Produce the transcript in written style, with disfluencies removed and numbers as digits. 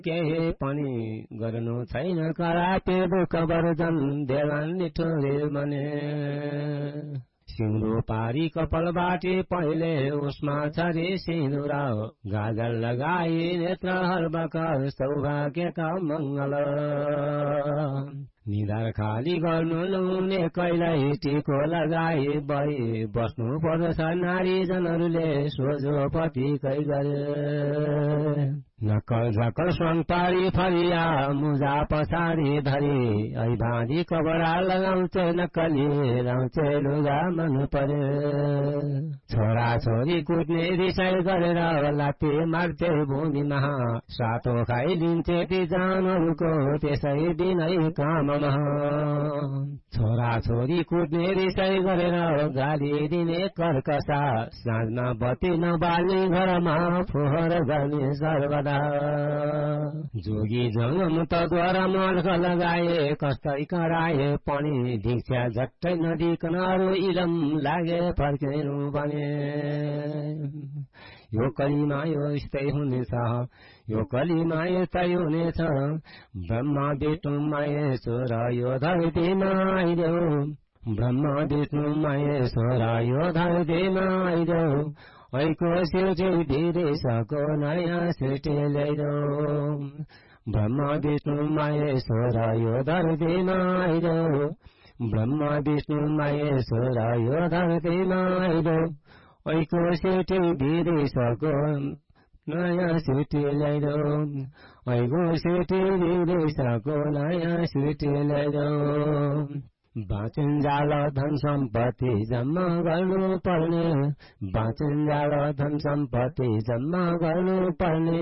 केही पनि गर्नु छैन करापे दुःख वर्जन देवान निठुरे भने सिउँदो पारी कपाल बाटे पहिले उसमा छरे सिन्दुर गाजल लगाई नेत्र हर्बकर सौभाग्यका मङ्गल निधार खाली गर्नु नहुने कहिल्यै टिको लगाई बढी बस्नु पर्दछ नारी जनहरूले सोझो पतिकै गरे नक्कल झक्कल स्वाङ पारी फरिया मुजा पछाडि धरी ऐ भाँडी कपडा लगाउँछ नक्कली लाउँछ लुगा मन परे छोरा छोरी कुट्ने रिसाइ गरेर लाते मार्थे भूमिमा सातो खाइदिन्थे ती जानहरूको त्यसै दिनै काममा छोरा छोरी कुट्ने रिसाइ गरेर गाली दिने कर्कसा साँझमा बत्ती नबाल्ने घरमा फोहोर गर्ने सर्वदा जोगी जंगम तद्वारा मर्ख लगाए कस्तै कराए पनि दीक्षा झट्टै नदिकन अरू इलम लागे फर्केनु भने यो कलीमा यो यस्तै हुनेछ यो कलीमा यस्तै हुनेछ ब्रह्मा विष्णु महेश्वर यो धरतीमा आइदेऊ ब्रह्मा विष्णु महेश्वर यो धरतीमा आइदेऊ ऐको सृष्टि विदेशको नयाँ सृष्टि ल्याइदेऊ ब्रह्मा विष्णु महेश्वर यो धरतीमा आइदेऊ ब्रह्मा विष्णु महेश्वर यो धरतीमा आइदेऊ ऐको सृष्टि विदेशको नयाँ सृष्टि ल्याइदेऊ ऐको सृष्टि विदेशको नयाँ सृष्टि ल्याइदेऊ बाँचिन्जाल धन सम्पत्ति जम्मा गर्नु पर्ने बाँचिन्जाल धन सम्पत्ति जम्मा गर्नु पर्ने